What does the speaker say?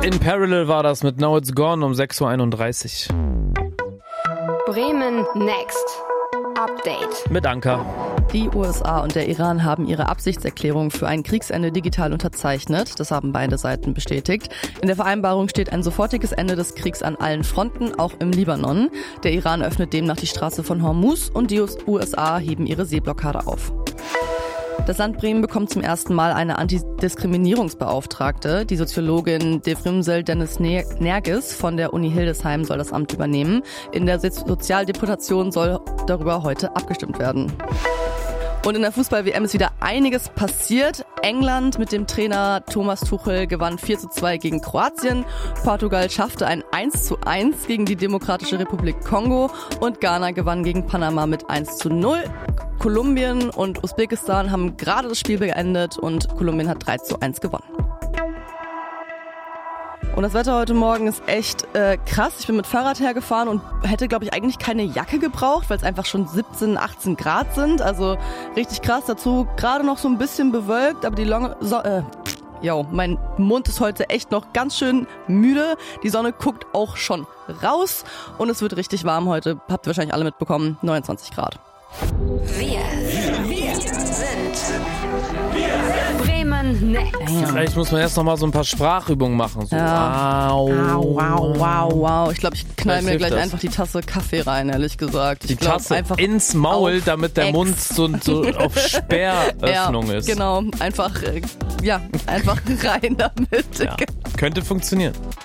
In Parallel war das mit Now It's Gone um 6.31 Uhr. Bremen Next. Update. Mit Anka. Die USA und der Iran haben ihre Absichtserklärung für ein Kriegsende digital unterzeichnet. Das haben beide Seiten bestätigt. In der Vereinbarung steht ein sofortiges Ende des Kriegs an allen Fronten, auch im Libanon. Der Iran öffnet demnach die Straße von Hormuz und die USA heben ihre Seeblockade auf. Das Land Bremen bekommt zum ersten Mal eine Antidiskriminierungsbeauftragte. Die Soziologin Devrimsel Dennis-Nergis von der Uni Hildesheim soll das Amt übernehmen. In der Sozialdeputation soll darüber heute abgestimmt werden. Und in der Fußball-WM ist wieder einiges passiert. England mit dem Trainer Thomas Tuchel gewann 4:2 gegen Kroatien. Portugal schaffte ein 1:1 gegen die Demokratische Republik Kongo. Und Ghana gewann gegen Panama mit 1:0. Kolumbien und Usbekistan haben gerade das Spiel beendet und Kolumbien hat 3:1 gewonnen. Und das Wetter heute Morgen ist echt krass. Ich bin mit Fahrrad hergefahren und hätte, glaube ich, eigentlich keine Jacke gebraucht, weil es einfach schon 17, 18 Grad sind. Also richtig krass. Dazu gerade noch so ein bisschen bewölkt, aber die mein Mund ist heute echt noch ganz schön müde. Die Sonne guckt auch schon raus und es wird richtig warm heute. Habt ihr wahrscheinlich alle mitbekommen. 29 Grad. Wir sind Bremen Next. Vielleicht muss man erst noch mal so ein paar Sprachübungen machen. So. Ja. Wow. Ich glaube, ich knall mir gleich das. einfach die Tasse Kaffee rein, ehrlich gesagt. Die Tasse einfach ins Maul, damit der Mund so auf Sperröffnung ist. Genau, einfach rein damit. Ja, könnte funktionieren.